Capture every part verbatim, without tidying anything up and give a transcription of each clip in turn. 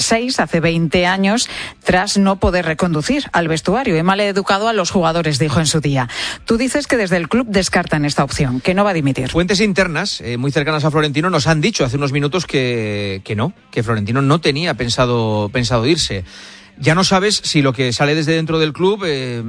seis, hace veinte años, tras no poder reconducir al vestuario. He maleducado a los jugadores, dijo en su día. Tú dices que desde el club descartan esta opción, que no va a dimitir. Fuentes internas, eh, muy cercanas a Florentino, nos han dicho hace unos minutos que, que no, que Florentino no tenía pensado, pensado irse. Ya no sabes si lo que sale desde dentro del club eh,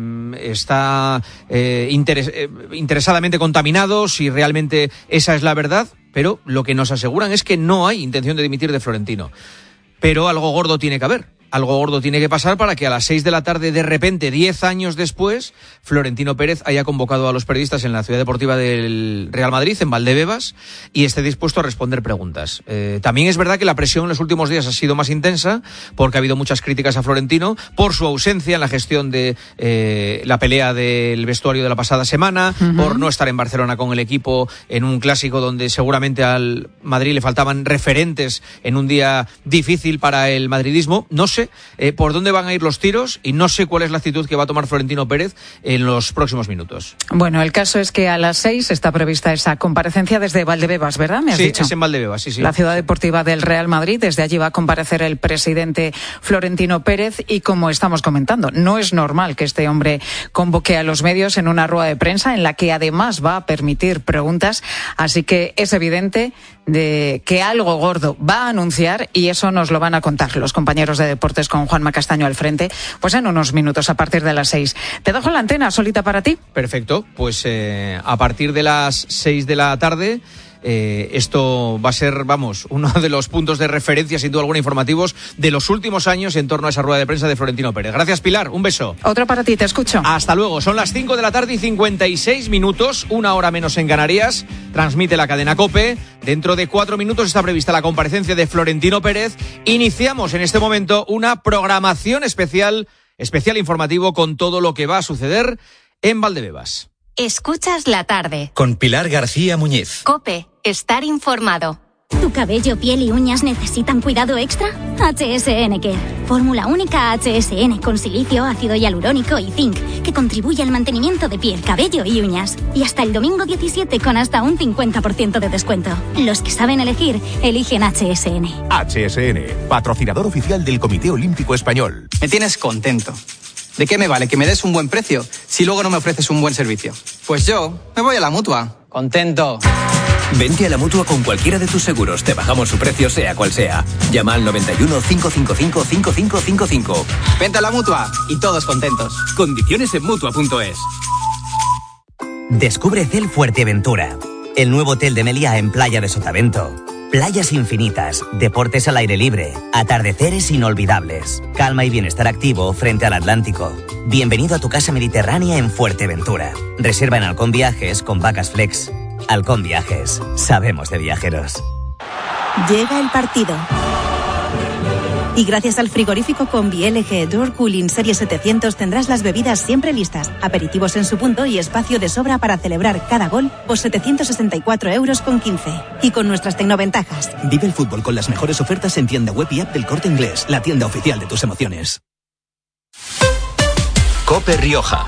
está eh, interes, eh, interesadamente contaminado, si realmente esa es la verdad, pero lo que nos aseguran es que no hay intención de dimitir de Florentino. Pero algo gordo tiene que haber. Algo gordo tiene que pasar para que a las seis de la tarde, de repente, diez años después, Florentino Pérez haya convocado a los periodistas en la ciudad deportiva del Real Madrid, en Valdebebas, y esté dispuesto a responder preguntas. Eh, también es verdad que la presión en los últimos días ha sido más intensa, porque ha habido muchas críticas a Florentino por su ausencia en la gestión de eh, la pelea del vestuario de la pasada semana, uh-huh. por no estar en Barcelona con el equipo en un clásico donde seguramente al Madrid le faltaban referentes en un día difícil para el madridismo. No sé Eh, por dónde van a ir los tiros y no sé cuál es la actitud que va a tomar Florentino Pérez en los próximos minutos. Bueno, el caso es que a las seis está prevista esa comparecencia desde Valdebebas, ¿verdad? ¿Me has sí, dicho? es en Valdebebas, sí, sí. La ciudad deportiva del Real Madrid. Desde allí va a comparecer el presidente Florentino Pérez y, como estamos comentando, no es normal que este hombre convoque a los medios en una rueda de prensa en la que además va a permitir preguntas, así que es evidente de que algo gordo va a anunciar y eso nos lo van a contar los compañeros de deportes con Juanma Castaño al frente, pues en unos minutos a partir de las seis. Te dejo la antena solita para ti. Perfecto, pues eh, a partir de las seis de la tarde eh, esto va a ser, vamos, uno de los puntos de referencia, sin duda alguna, informativos de los últimos años en torno a esa rueda de prensa de Florentino Pérez. Gracias, Pilar, un beso. Otro para ti, te escucho. Hasta luego, son las cinco de la tarde y cincuenta y seis minutos, una hora menos en Canarias. Transmite la cadena COPE. Dentro de cuatro minutos está prevista la comparecencia de Florentino Pérez. Iniciamos en este momento una programación especial, especial informativo con todo lo que va a suceder en Valdebebas. Escuchas la tarde. Con Pilar García Muñiz. COPE, estar informado. ¿Tu cabello, piel y uñas necesitan cuidado extra? H S N Care. Fórmula única H S N con silicio, ácido hialurónico y zinc, que contribuye al mantenimiento de piel, cabello y uñas. Y hasta el domingo diecisiete con hasta un cincuenta por ciento de descuento. Los que saben elegir, eligen H S N. H S N, patrocinador oficial del Comité Olímpico Español. Me tienes contento. ¿De qué me vale que me des un buen precio si luego no me ofreces un buen servicio? Pues yo me voy a la Mutua. Contento. Vente a la Mutua con cualquiera de tus seguros. Te bajamos su precio, sea cual sea. Llama al noventa y uno, cinco cinco cinco, cinco cinco cinco cinco. Vente a la Mutua y todos contentos. Condiciones en Mutua punto es. Descubre Cel Fuerteventura, el nuevo hotel de Meliá en Playa de Sotavento. Playas infinitas, deportes al aire libre, atardeceres inolvidables, calma y bienestar activo frente al Atlántico. Bienvenido a tu casa mediterránea en Fuerteventura. Reserva en Halcón Viajes con Vacas Flex. Halcón Viajes, sabemos de viajeros. Llega el partido. Y gracias al frigorífico Combi L G Door Cooling Serie setecientos tendrás las bebidas siempre listas, aperitivos en su punto y espacio de sobra para celebrar cada gol por setecientos sesenta y cuatro euros con quince. Y con nuestras tecnoventajas. Vive el fútbol con las mejores ofertas en tienda web y app del Corte Inglés, la tienda oficial de tus emociones. COPE Rioja.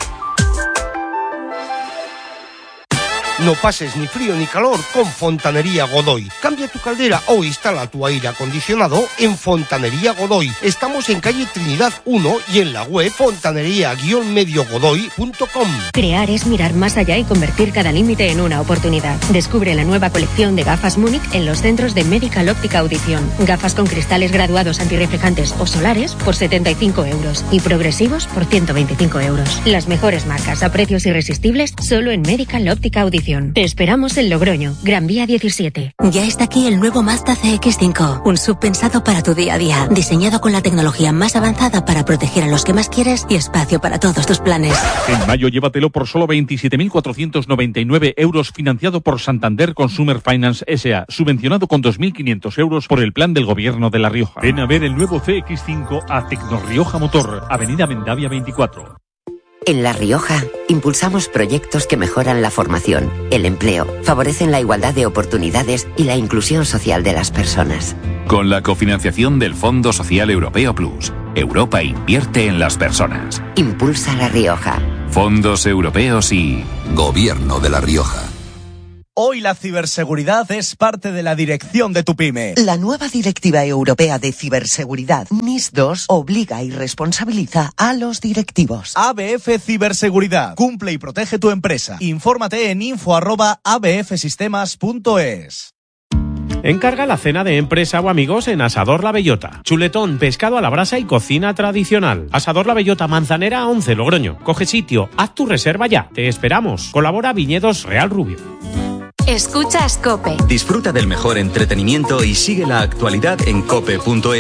No pases ni frío ni calor con Fontanería Godoy. Cambia tu caldera o instala tu aire acondicionado en Fontanería Godoy. Estamos en calle Trinidad uno y en la web fontanería guion medio godoy punto com. Crear es mirar más allá y convertir cada límite en una oportunidad. Descubre la nueva colección de gafas Múnich en los centros de Medical Óptica Audición. Gafas con cristales graduados antirreflejantes o solares por setenta y cinco euros y progresivos por ciento veinticinco euros. Las mejores marcas a precios irresistibles solo en Medical Óptica Audición. Te esperamos en Logroño, Gran Vía diecisiete. Ya está aquí el nuevo Mazda C X cinco, un sub pensado para tu día a día, diseñado con la tecnología más avanzada para proteger a los que más quieres y espacio para todos tus planes. En mayo llévatelo por solo veintisiete mil cuatrocientos noventa y nueve euros, financiado por Santander Consumer Finance S A, subvencionado con dos mil quinientos euros por el plan del Gobierno de La Rioja. Ven a ver el nuevo C X cinco a Tecnorrioja Motor, Avenida Mendavia veinticuatro. En La Rioja, impulsamos proyectos que mejoran la formación, el empleo, favorecen la igualdad de oportunidades y la inclusión social de las personas. Con la cofinanciación del Fondo Social Europeo Plus, Europa invierte en las personas. Impulsa La Rioja. Fondos europeos y... Gobierno de La Rioja. Hoy la ciberseguridad es parte de la dirección de tu pyme. La nueva Directiva Europea de Ciberseguridad N I S dos obliga y responsabiliza a los directivos. A B F Ciberseguridad. Cumple y protege tu empresa. Infórmate en info arroba a b f sistemas punto es. Encarga la cena de empresa o amigos en Asador La Bellota. Chuletón, pescado a la brasa y cocina tradicional. Asador La Bellota, Manzanera once, Logroño. Coge sitio, haz tu reserva ya. Te esperamos. Colabora Viñedos Real Rubio. Escuchas COPE. Disfruta del mejor entretenimiento y sigue la actualidad en cope punto es.